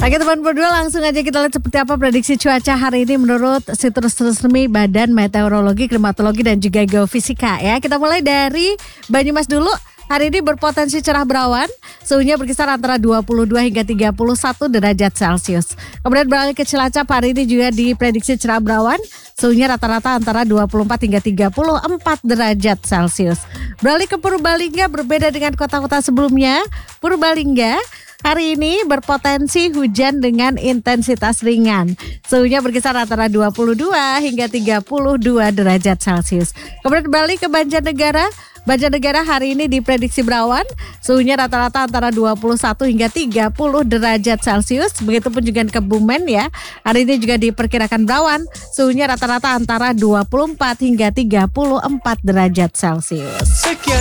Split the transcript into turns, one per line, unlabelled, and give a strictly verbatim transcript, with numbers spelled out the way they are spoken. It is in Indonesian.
Oke teman berdua, langsung aja kita lihat seperti apa prediksi cuaca hari ini menurut situs resmi Badan Meteorologi, Klimatologi dan juga Geofisika ya. Kita mulai dari Banyumas dulu. Hari ini berpotensi cerah berawan, suhunya berkisar antara dua puluh dua hingga tiga puluh satu derajat Celcius. Kemudian beralih ke Cilacap, hari ini juga diprediksi cerah berawan, suhunya rata-rata antara dua puluh empat hingga tiga puluh empat derajat Celcius. Beralih ke Purbalingga, berbeda dengan kota-kota sebelumnya. Purbalingga hari ini berpotensi hujan dengan intensitas ringan. Suhunya berkisar antara dua puluh dua hingga tiga puluh dua derajat Celcius. Kemudian beralih ke Banjarnegara. Banjarnegara hari ini diprediksi berawan, suhunya rata-rata antara dua puluh satu hingga tiga puluh derajat Celcius. Begitupun juga di Kebumen ya. Hari ini juga diperkirakan berawan, suhunya rata-rata antara dua puluh empat hingga tiga puluh empat derajat Celcius. Sekian.